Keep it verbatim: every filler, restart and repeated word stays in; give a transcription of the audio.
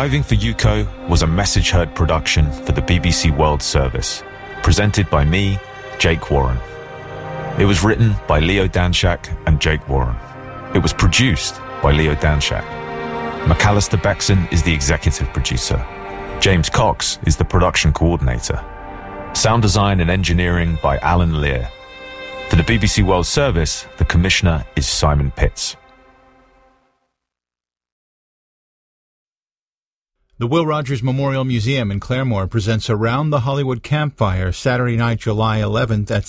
Diving for Yuko was a Message Heard production for the B B C World Service, presented by me, Jake Warren. It was written by Leo Danshak and Jake Warren. It was produced by Leo Danshak. McAllister Beckson is the executive producer. James Cox is the production coordinator. Sound design and engineering by Alan Lear. For the B B C World Service, the commissioner is Simon Pitts. The Will Rogers Memorial Museum in Claremore presents Around the Hollywood Campfire Saturday night, July eleventh at